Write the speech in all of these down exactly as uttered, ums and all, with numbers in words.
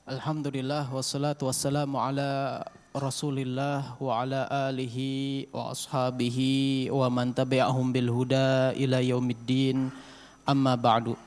Alhamdulillah wassalatu wassalamu ala Rasulillah wa ala alihi wa ashabihi wa man tabi'ahum bil huda ila yaumiddin, amma ba'du.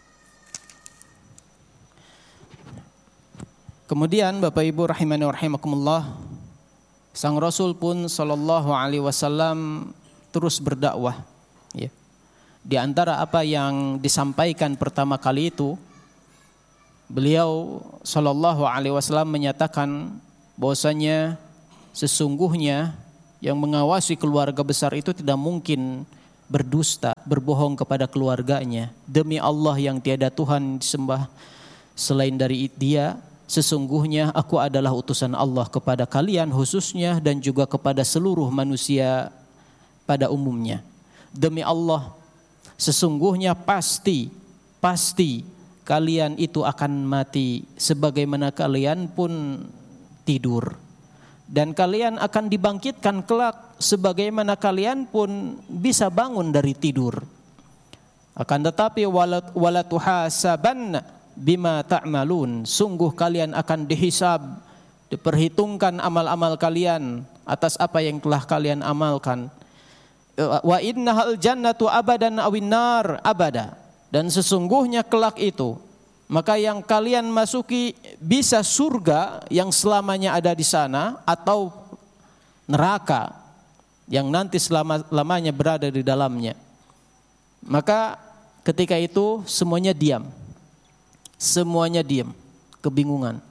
Kemudian Bapak Ibu rahimani wa rahimakumullah, Sang Rasul pun sallallahu alaihi wasallam terus berdakwah, ya. Di antara apa yang disampaikan pertama kali itu, beliau sallallahu alaihi wasallam menyatakan bahwasanya sesungguhnya yang mengawasi keluarga besar itu tidak mungkin berdusta, berbohong kepada keluarganya. Demi Allah yang tiada Tuhan disembah selain dari Dia, sesungguhnya aku adalah utusan Allah kepada kalian khususnya dan juga kepada seluruh manusia pada umumnya. Demi Allah, sesungguhnya pasti, pasti kalian itu akan mati sebagaimana kalian pun tidur. Dan kalian akan dibangkitkan kelak sebagaimana kalian pun bisa bangun dari tidur. Akan tetapi wala tuhasabanna bima ta'malun, sungguh kalian akan dihisab, diperhitungkan amal-amal kalian atas apa yang telah kalian amalkan. Wa innahal jannatu abadan awin nar abada, dan sesungguhnya kelak itu maka yang kalian masuki bisa surga yang selamanya ada di sana, atau neraka yang nanti selama-lamanya berada di dalamnya. Maka ketika itu semuanya diam. Semuanya diam, kebingungan.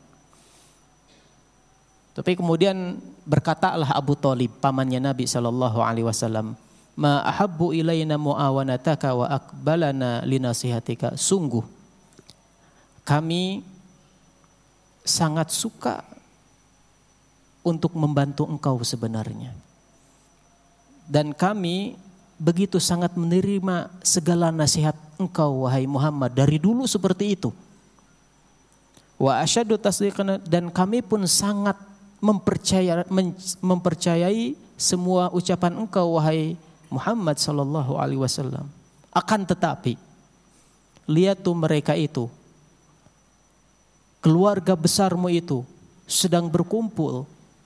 Tapi kemudian berkatalah Abu Thalib, pamannya Nabi sallallahu alaihi wasallam, ma ahabbu ilaina muawanataka wa akbalana linasihatika. Sungguh kami sangat suka untuk membantu engkau sebenarnya, dan kami begitu sangat menerima segala nasihat engkau wahai Muhammad, dari dulu seperti itu. Wa asyaddu tasdiqan, dan kami pun sangat mempercaya, mempercayai semua ucapan engkau wahai Muhammad sallallahu alaihi wasallam. Akan tetapi lihat tuh mereka itu, keluarga besarmu itu sedang berkumpul,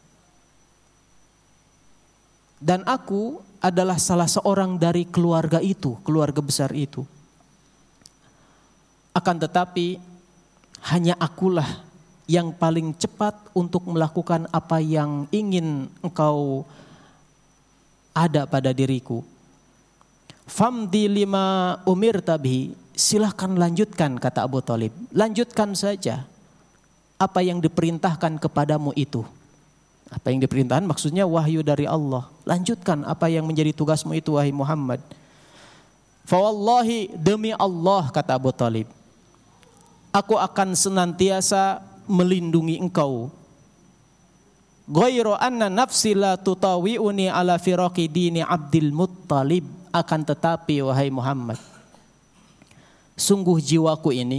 dan aku adalah salah seorang dari keluarga itu, keluarga besar itu. Akan tetapi hanya akulah yang paling cepat untuk melakukan apa yang ingin engkau ada pada diriku. Famdi lima umir tabi, silahkan lanjutkan, kata Abu Thalib. Lanjutkan saja apa yang diperintahkan kepadamu itu. Apa yang diperintahkan maksudnya wahyu dari Allah. Lanjutkan apa yang menjadi tugasmu itu wahai Muhammad. Fa wallahi, demi Allah, kata Abu Thalib, aku akan senantiasa melindungi engkau. Ghairu anna nafsi la tutawi'uni ala firaqi dini Abdul Muttalib. Akan tetapi wahai Muhammad, sungguh jiwaku ini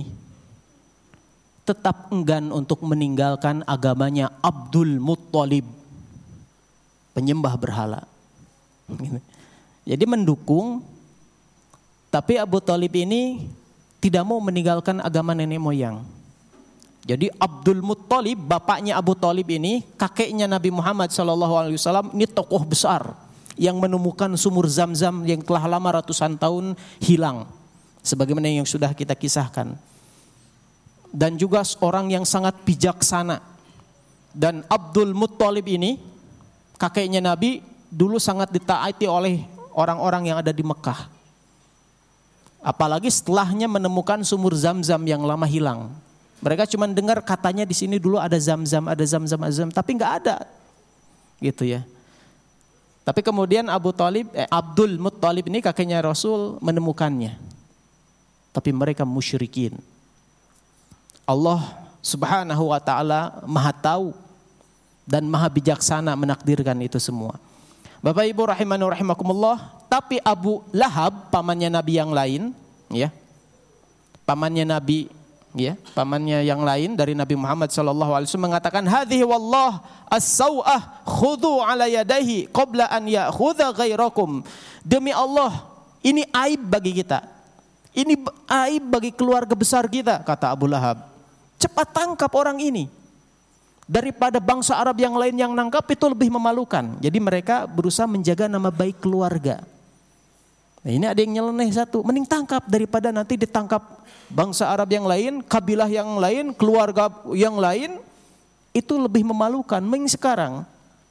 tetap enggan untuk meninggalkan agamanya Abdul Muttalib, penyembah berhala. Jadi mendukung, tapi Abu Thalib ini tidak mau meninggalkan agama nenek moyang. Jadi Abdul Muttalib, bapaknya Abu Thalib ini, kakeknya Nabi Muhammad sallallahu alaihi wasallam, ini tokoh besar yang menemukan sumur Zam-Zam yang telah lama ratusan tahun hilang, sebagaimana yang sudah kita kisahkan. Dan juga seorang yang sangat bijaksana. Dan Abdul Muttalib ini, kakeknya Nabi, dulu sangat ditaati oleh orang-orang yang ada di Mekah. Apalagi setelahnya menemukan sumur Zam-Zam yang lama hilang. Mereka cuma dengar katanya di sini dulu ada Zam-Zam, ada Zam-Zam, ada Zam, tapi nggak ada, gitu ya. Tapi kemudian Abu Thalib, eh, Abdul Muttalib ini kakeknya Rasul menemukannya. Tapi mereka musyrikin. Allah Subhanahu wa taala Maha tahu dan Maha bijaksana menakdirkan itu semua. Bapak Ibu rahimani wa rahimakumullah, tapi Abu Lahab, pamannya Nabi yang lain, ya. Pamannya Nabi, ya, pamannya yang lain dari Nabi Muhammad sallallahu alaihi wasallam mengatakan, hadhihi wallah as-sau'ah khudhu ala yadayhi qabla an ya'khudha ghairakum. Demi Allah, ini aib bagi kita. Ini aib bagi keluarga besar kita, kata Abu Lahab. cepat tangkap orang ini. Daripada bangsa Arab yang lain yang nangkap itu lebih memalukan. Jadi mereka berusaha menjaga nama baik keluarga. Nah, ini ada yang nyeleneh satu, mending tangkap daripada nanti ditangkap bangsa Arab yang lain, kabilah yang lain, keluarga yang lain, itu lebih memalukan. Mending sekarang.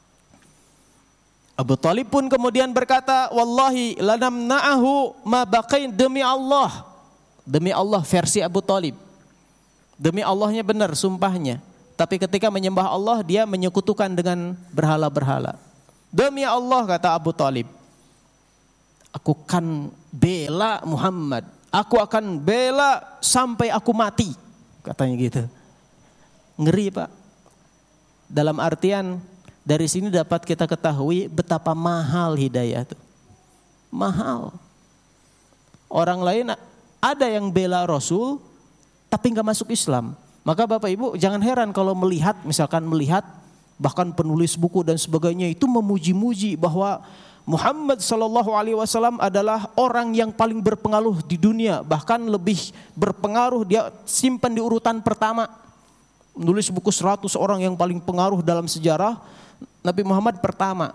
Abu Thalib pun kemudian berkata, wallahi lanamna'ahu ma baqain, demi Allah. Demi Allah versi Abu Thalib. Demi Allahnya benar sumpahnya. Tapi ketika menyembah Allah dia menyekutukan dengan berhala-berhala. Demi Allah kata Abu Thalib, aku akan bela Muhammad. Aku akan bela sampai aku mati. Katanya gitu. Ngeri Pak. Dalam artian dari sini dapat kita ketahui betapa mahal hidayah itu. Mahal. Orang lain ada yang bela Rasul tapi nggak masuk Islam. Maka Bapak Ibu jangan heran kalau melihat, misalkan melihat bahkan penulis buku dan sebagainya itu memuji-muji bahwa Muhammad Sallallahu Alaihi Wasallam adalah orang yang paling berpengaruh di dunia, bahkan lebih berpengaruh, dia simpan di urutan pertama. Menulis buku seratus orang yang paling pengaruh dalam sejarah, Nabi Muhammad pertama.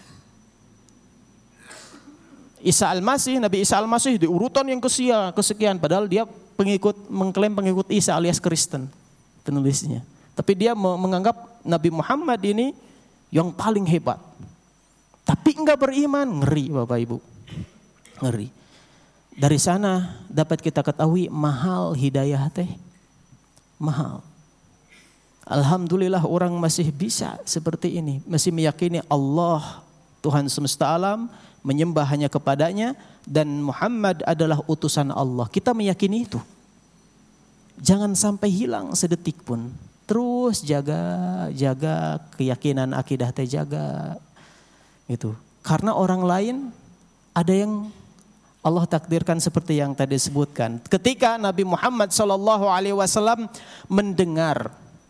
Isa Al-Masih, Nabi Isa Al-Masih di urutan yang kesekian, kesekian padahal dia pengikut, mengklaim pengikut Isa alias Kristen. Penulisnya. Tapi dia menganggap Nabi Muhammad ini yang paling hebat. Tapi enggak beriman, ngeri Bapak Ibu. Ngeri. Dari sana dapat kita ketahui mahal hidayah teh. Mahal. Alhamdulillah orang masih bisa seperti ini. Masih meyakini Allah Tuhan semesta alam, menyembah hanya kepadanya dan Muhammad adalah utusan Allah. Kita meyakini itu. Jangan sampai hilang sedetik pun. Terus jaga, jaga keyakinan akidah teh jaga. Gitu. Karena orang lain ada yang Allah takdirkan seperti yang tadi disebutkan. Ketika Nabi Muhammad Sallallahu Alaihi Wasallam mendengar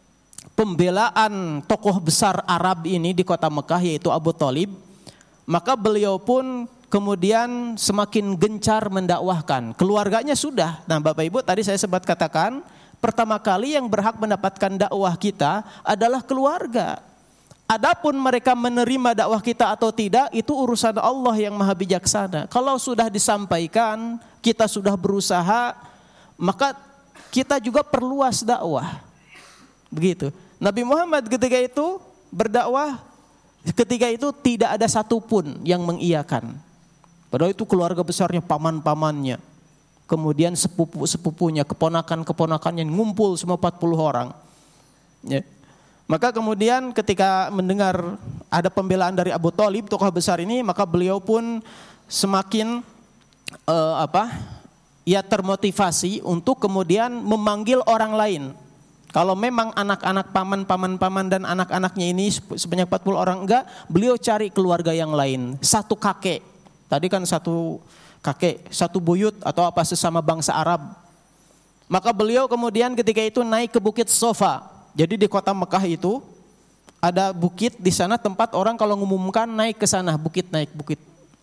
pembelaan tokoh besar Arab ini di kota Mekah yaitu Abu Thalib, maka beliau pun kemudian semakin gencar mendakwahkan. Keluarganya sudah. Nah Bapak Ibu tadi saya sempat katakan, pertama kali yang berhak mendapatkan dakwah kita adalah keluarga. Adapun mereka menerima dakwah kita atau tidak, itu urusan Allah yang maha bijaksana. Kalau sudah disampaikan, kita sudah berusaha, maka kita juga perluas dakwah. Begitu. Nabi Muhammad ketika itu berdakwah, ketika itu tidak ada satupun yang mengiyakan. Padahal itu keluarga besarnya, paman-pamannya. Kemudian sepupu-sepupunya, keponakan-keponakannya ngumpul semua empat puluh orang. Ya. Maka kemudian ketika mendengar ada pembelaan dari Abu Thalib, tokoh besar ini, maka beliau pun semakin uh, apa? Ya termotivasi untuk kemudian memanggil orang lain. Kalau memang anak-anak paman-paman-paman dan anak-anaknya ini sebanyak empat puluh orang enggak, beliau cari keluarga yang lain. Satu kakek. Tadi kan satu kakek, satu buyut atau apa sesama bangsa Arab. Maka beliau kemudian ketika itu naik ke Bukit Sofa. Jadi di kota Mekah itu ada bukit di sana tempat orang kalau ngumumkan naik ke sana, bukit naik bukit.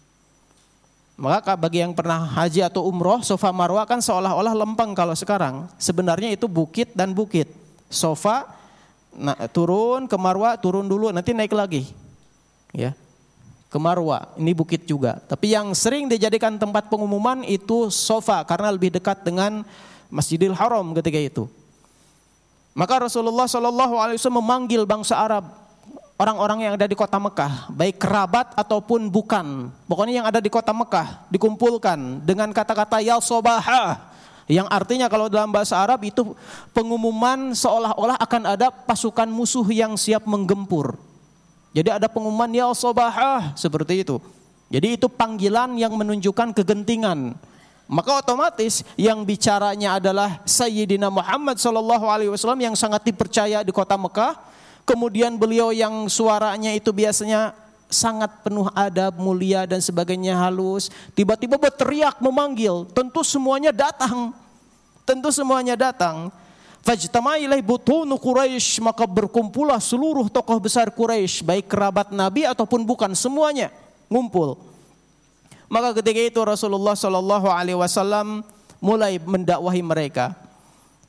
Maka bagi yang pernah haji atau umroh, Sofa Marwah kan seolah-olah lempeng kalau sekarang. Sebenarnya itu bukit dan bukit. Sofa nah, turun ke Marwah, turun dulu nanti naik lagi. Ya. Ke Marwah, ini bukit juga. Tapi yang sering dijadikan tempat pengumuman itu Sofa karena lebih dekat dengan Masjidil Haram ketika itu. Maka Rasulullah Shallallahu Alaihi Wasallam memanggil bangsa Arab, orang-orang yang ada di kota Mekah, baik kerabat ataupun bukan. Pokoknya yang ada di kota Mekah dikumpulkan dengan kata-kata ya sobaha, yang artinya kalau dalam bahasa Arab itu pengumuman seolah-olah akan ada pasukan musuh yang siap menggempur. Jadi ada pengumuman ya sobahah seperti itu. Jadi itu panggilan yang menunjukkan kegentingan. Maka otomatis yang bicaranya adalah Sayyidina Muhammad Sallallahu Alaihi Wasallam yang sangat dipercaya di kota Mekah. Kemudian beliau yang suaranya itu biasanya sangat penuh adab, mulia dan sebagainya, halus. Tiba-tiba berteriak memanggil, tentu semuanya datang. Tentu semuanya datang. Fajtama'ilai butunu Quraisy, maka berkumpullah seluruh tokoh besar Quraisy, baik kerabat Nabi ataupun bukan, semuanya ngumpul. Maka ketika itu Rasulullah Shallallahu Alaihi Wasallam mulai mendakwahi mereka.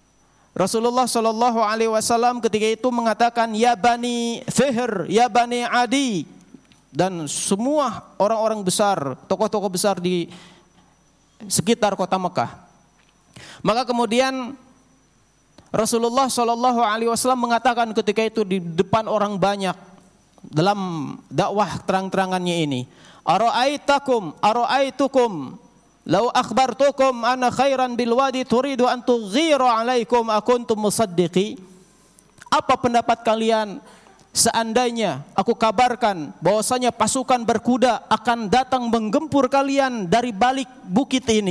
Rasulullah Shallallahu Alaihi Wasallam ketika itu mengatakan, ya Bani Fihr, ya Bani Adi, dan semua orang-orang besar, tokoh-tokoh besar di sekitar kota Mekah. Maka kemudian Rasulullah Shallallahu Alaihi Wasallam mengatakan ketika itu di depan orang banyak dalam dakwah terang-terangannya ini, Ara'aitakum, ara'aitukum, lau akhbartukum ana khairan bil wadi turidu an tughiru alaikum akuntum musaddiqi. Apa pendapat kalian seandainya aku kabarkan bahwasanya pasukan berkuda akan datang menggempur kalian dari balik bukit ini?